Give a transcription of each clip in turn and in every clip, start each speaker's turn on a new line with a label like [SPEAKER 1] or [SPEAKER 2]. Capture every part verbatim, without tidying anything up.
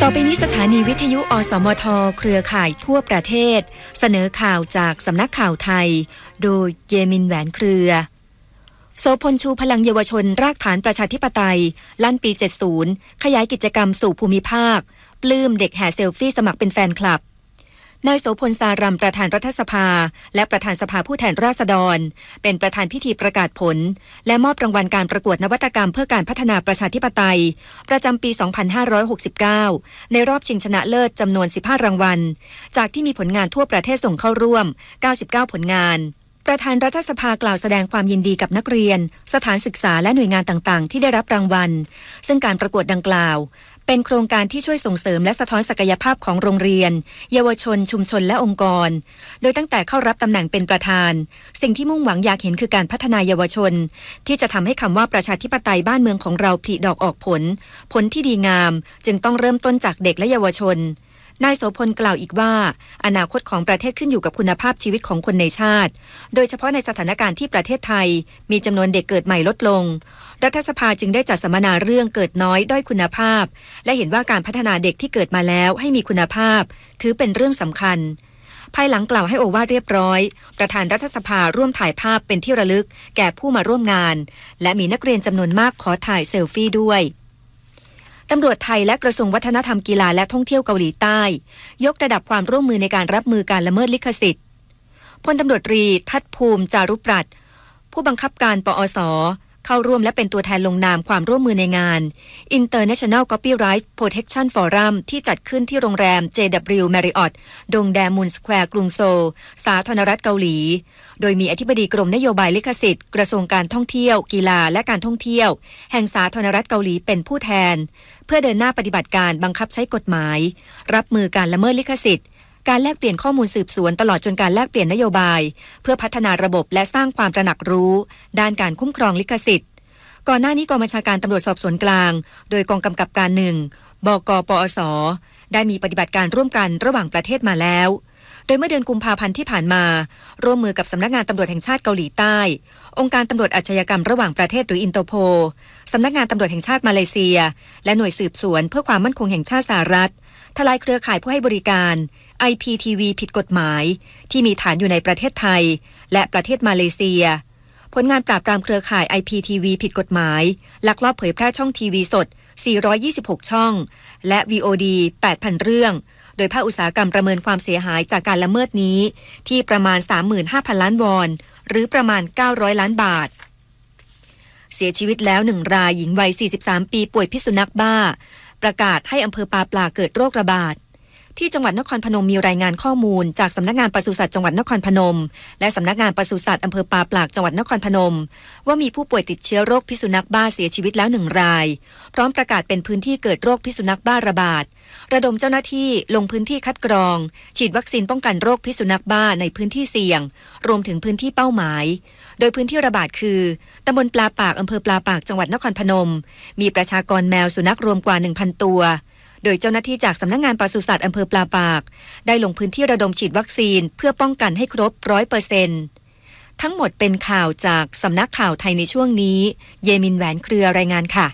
[SPEAKER 1] ต่อไปนี้สถานีวิทยุอสมทเครือข่ายทั่วประเทศเสนอข่าวจากสำนักข่าวไทยโดยเยมินแหวนเครือโสพลชูพลังเยาวชนรากฐานประชาธิปไตยลั่นปีเจ็ดสิบขยายกิจกรรมสู่ภูมิภาคปลื้มเด็กแห่เซลฟี่สมัครเป็นแฟนคลับนายโสพลสารัมประธานรัฐสภาและประธานสภาผู้แทนราษฎรเป็นประธานพิธีประกาศผลและมอบรางวัลการประกวดนวัตกรรมเพื่อการพัฒนาประชาธิปไตยประจำปี สองพันห้าร้อยหกสิบเก้า ในรอบชิงชนะเลิศจำนวน สิบห้า รางวัลจากที่มีผลงานทั่วประเทศส่งเข้าร่วม เก้าสิบเก้า ผลงานประธานรัฐสภากล่าวแสดงความยินดีกับนักเรียนสถานศึกษาและหน่วยงานต่างๆที่ได้รับรางวัลซึ่งการประกวดดังกล่าวเป็นโครงการที่ช่วยส่งเสริมและสะท้อนศักยภาพของโรงเรียนเยาวชนชุมชนและองค์กรโดยตั้งแต่เข้ารับตำแหน่งเป็นประธานสิ่งที่มุ่งหวังอยากเห็นคือการพัฒนาเยาวชนที่จะทำให้คำว่าประชาธิปไตยบ้านเมืองของเราผลิดอกออกผลผลที่ดีงามจึงต้องเริ่มต้นจากเด็กและเยาวชนนายโสพลกล่าวอีกว่าอนาคตของประเทศขึ้นอยู่กับคุณภาพชีวิตของคนในชาติโดยเฉพาะในสถานการณ์ที่ประเทศไทยมีจำนวนเด็กเกิดใหม่ลดลงรัฐสภาจึงได้จัดสัมมนาเรื่องเกิดน้อยด้อยคุณภาพและเห็นว่าการพัฒนาเด็กที่เกิดมาแล้วให้มีคุณภาพถือเป็นเรื่องสำคัญภายหลังกล่าวให้โอวาทเรียบร้อยประธานรัฐสภาร่วมถ่ายภาพเป็นที่ระลึกแก่ผู้มาร่วมงานและมีนักเรียนจำนวนมากขอถ่ายเซลฟี่ด้วยตำรวจไทยและกระทรวงวัฒนธรรมกีฬาและท่องเที่ยวเกาหลีใต้ยกระดับความร่วมมือในการรับมือการละเมิดลิขสิทธิ์พลตำรวจตรีทัศน์ภูมิจารุปรัตน์ผู้บังคับการปอสเข้าร่วมและเป็นตัวแทนลงนามความร่วมมือในงาน International Copyright Protection Forum ที่จัดขึ้นที่โรงแรม เจ ดับเบิลยู Marriott ดงแดมุนสแควร์กรุงโซลสาธารณรัฐเกาหลีโดยมีอธิบดีกรมนโยบายลิขสิทธิ์กระทรวงการท่องเที่ยวกีฬาและการท่องเที่ยวแห่งสาธารณรัฐเกาหลีเป็นผู้แทนเพื่อเดินหน้าปฏิบัติการบังคับใช้กฎหมายรับมือการละเมิดลิขสิทธิ์การแลกเปลี่ยนข้อมูลสืบสวนตลอดจนการแลกเปลี่ยนนโยบายเพื่อพัฒนาระบบและสร้างความตระหนักรู้ด้านการคุ้มครองลิขสิทธิ์ก่อนหน้านี้กองบัญชาการตำรวจสอบสวนกลางโดยกองกำกับการหนึ่งบก.ปอส.ได้มีปฏิบัติการร่วมกันระหว่างประเทศมาแล้วโดยเมื่อเดือนกุมภาพันธ์ที่ผ่านมาร่วมมือกับสำนักงานตำรวจแห่งชาติเกาหลีใต้องค์การตำรวจอาชญากรรมระหว่างประเทศหรืออินเตอร์โพลสำนักงานตำรวจแห่งชาติมาเลเซียและหน่วยสืบสวนเพื่อความมั่นคงแห่งชาติสหรัฐทลายเครือข่ายผู้ให้บริการ ไอ พี ที วี ผิดกฎหมายที่มีฐานอยู่ในประเทศไทยและประเทศมาเลเซียผลงานปราบปรามเครือข่าย ไอ พี ที วี ผิดกฎหมายลักลอบเผยแพร่ช่องทีวีสดสี่ร้อยยี่สิบหกช่องและ วี โอ ดี แปดพัน เรื่องโดยภาคอุตสาหกรรมประเมินความเสียหายจากการละเมิดนี้ที่ประมาณ สามหมื่นห้าพัน ล้านวอนหรือประมาณเก้าร้อยล้านบาทเสียชีวิตแล้วหนึ่งรายหญิงวัยสี่สิบสามปีป่วยพิษสุนัขบ้าประกาศให้อำเภอปาปลาเกิดโรคระบาดที่จังหวัดนครพนมมีรายงานข้อมูลจากสำนักงานปศุสัตว์จังหวัดนครพนมและสำนักงานปศุสัตว์อำเภอปาปลากจังหวัดนครพนมว่ามีผู้ป่วยติดเชื้อโรคพิษสุนัขบ้าเสียชีวิตแล้วหนึ่งรายพร้อมประกาศเป็นพื้นที่เกิดโรคพิษสุนัขบ้าระบาดระดมเจ้าหน้าที่ลงพื้นที่คัดกรองฉีดวัคซีนป้องกันโรคพิษสุนัขบ้าในพื้นที่เสี่ยงรวมถึงพื้นที่เป้าหมายโดยพื้นที่ระบาดคือตำบลปลาปากอำเภอปลาปากจังหวัดนครพนมมีประชากรแมวสุนัขรวมกว่า หนึ่งพัน ตัวโดยเจ้าหน้าที่จากสำนักงานปศุสัตว์อำเภอปลาปากได้ลงพื้นที่ระดมฉีดวัคซีนเพื่อป้องกันให้ครบ ร้อยเปอร์เซ็นต์ ทั้งหมดเป็นข่าวจากสำนักข่าวไทยในช่วงนี้เยมินแหวนเครือรายงานค่ะ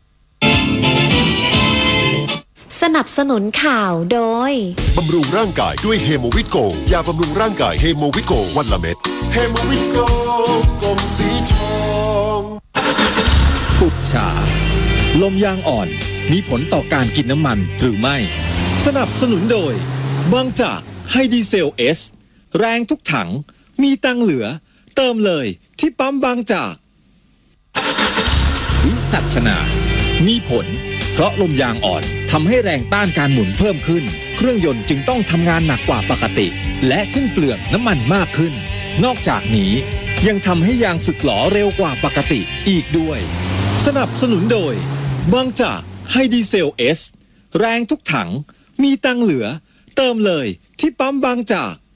[SPEAKER 2] สนับสนุนข่าวโดย
[SPEAKER 3] บำรุงร่างกายด้วยเฮโมวิตโกยาบำรุงร่างกายเฮโมวิตโกวันละเม็ดเฮโมวิตโกกลมสีทอง
[SPEAKER 4] ปุบชาลมยางอ่อนมีผลต่อการกินน้ำมันหรือไม่สนับสนุนโดยบางจากไฮดีเซลเอสแรงทุกถังมีตังเหลือเติมเลยที่ปั๊มบางจากวิสัชนามีผลเพราะลมยางอ่อนทำให้แรงต้านการหมุนเพิ่มขึ้นเครื่องยนต์จึงต้องทำงานหนักกว่าปกติและสิ้นเปลืองน้ำมันมากขึ้นนอกจากนี้ยังทำให้ยางสึกหรอเร็วกว่าปกติอีกด้วยสนับสนุนโดยบางจากไฮดีเซลเอสแรงทุกถังมีตังเหลือเติมเลยที่ปั๊มบางจาก